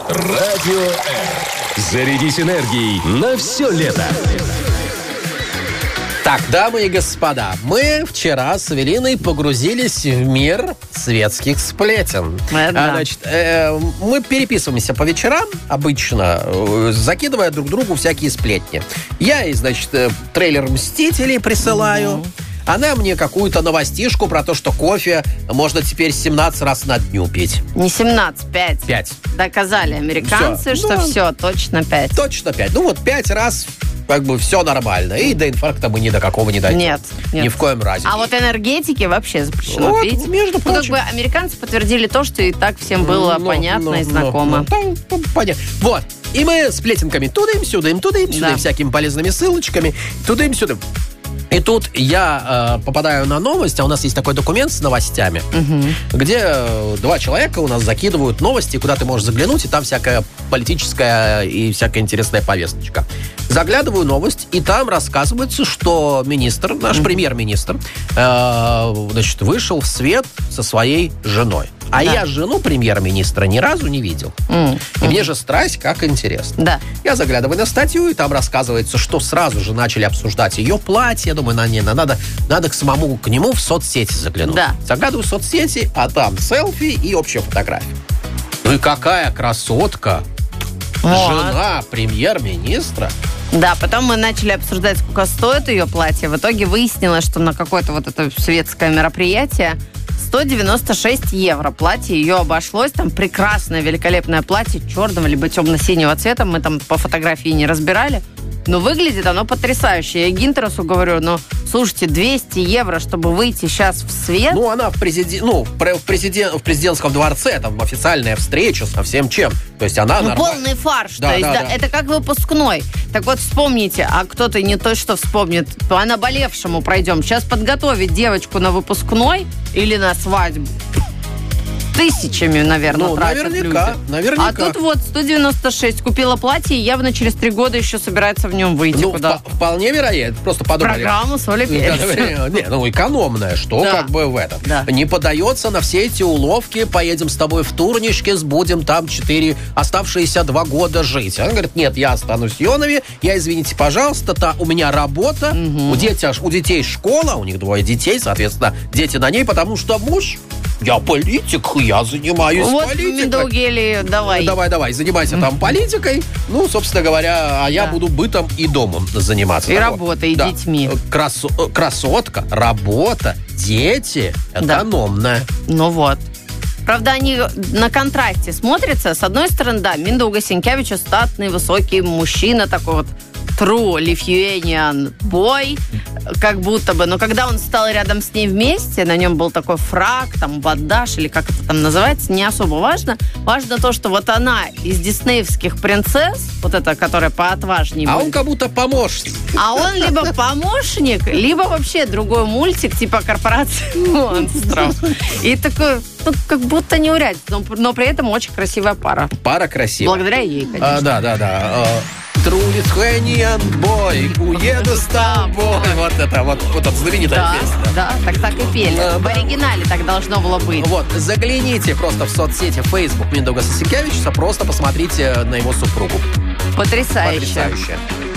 Радио М. Зарядись энергией на все лето. Так, дамы и господа, мы вчера с Эвелиной погрузились в мир светских сплетен. Значит, мы переписываемся по вечерам обычно, закидывая друг другу всякие сплетни. Я ей, значит, трейлер «Мстителей» присылаю. Она мне какую-то новостишку про то, что кофе можно теперь 17 раз на дню пить. Не 17, 5. 5. Доказали американцы, что все, точно 5. Точно 5. Ну вот 5 раз как бы все нормально. И до инфаркта мы ни до какого не дойдем. Нет. Ни в коем разе. А вот энергетики вообще запрещено вот, пить. между прочим. Ну, как бы американцы подтвердили то, что и так всем было понятно и знакомо. Понятно. Вот. И мы с сплетенками тудым-сюдым, Да. всякими полезными ссылочками, тудым-сюдым. И тут я попадаю на новость, а у нас есть такой документ с новостями, где два человека у нас закидывают новости, куда ты можешь заглянуть, и там всякая политическая и всякая интересная повесточка. Заглядываю новость, и там рассказывается, что министр, наш премьер-министр, значит, вышел в свет со своей женой. А я жену премьер-министра ни разу не видел. И мне же страсть, как интересно. Да. Я заглядываю на статью, и там рассказывается, что сразу же начали обсуждать ее платье. Я думаю, надо к нему в соцсети заглянуть. Да. Заглядываю в соцсети, а там селфи и общая фотография. Ну и какая красотка! Вот. Жена премьер-министра. Да, потом мы начали обсуждать, сколько стоит ее платье. В итоге выяснилось, что на какое-то вот это светское мероприятие 196 евро платье ее обошлось. Там прекрасное, великолепное платье черного либо темно-синего цвета. Мы там по фотографии не разбирали. Но выглядит оно потрясающе. Я Гинтеросу говорю, слушайте, 200 евро, чтобы выйти сейчас в свет. Ну, она в президентском дворце, там официальная встреча со всем чем. То есть она нормально. Полный фарш. То есть, это как выпускной. Так вот, вспомните, а кто-то не то что вспомнит, по наболевшему пройдем. Сейчас подготовить девочку на выпускной или на свадьбу. Тысячами, наверное, тратят люди. Наверняка. А тут вот 196 купила платье и явно через 3 года еще собирается в нем выйти куда. Вполне вероятно. Просто подумали. Программу соли перец. Не, экономная, что как бы в этом. Да. Не поддается на все эти уловки. Поедем с тобой в Турничке, сбудем там 4 оставшиеся 2 года жить. Она говорит, нет, я останусь в Йонове. Я, извините, пожалуйста, у меня работа. У детей школа, у них 2 детей, соответственно, дети на ней, потому что муж... Я политик, я занимаюсь политикой. Вот, Миндаугели, давай. Давай, занимайся там политикой. Ну, собственно говоря, я буду бытом и домом заниматься. И работой, и детьми. Красотка, работа, дети, экономная. Ну вот. Правда, они на контрасте смотрятся. С одной стороны, да, Миндауга Сенкевича статный, высокий мужчина, такой вот true Lithuanian boy, как будто бы. Но когда он стал рядом с ней вместе, на нем был такой фрак, там, бандаж, или как это там называется, не особо важно. Важно то, что вот она из диснеевских принцесс, вот эта, которая поотважнее А будет. он как будто помощник. А он либо помощник, либо вообще другой мультик, типа «Корпорация монстров». И такой, как будто не урядец, но при этом очень красивая пара. Пара красивая. Благодаря ей, конечно. Да. True Lithuanian boy, уеду с тобой. Вот эта знаменитая песня. Да, так и пели. В оригинале так должно было быть. Вот, загляните просто в соцсети Facebook Миндауга Сенкевича, просто посмотрите на его супругу. Потрясающе.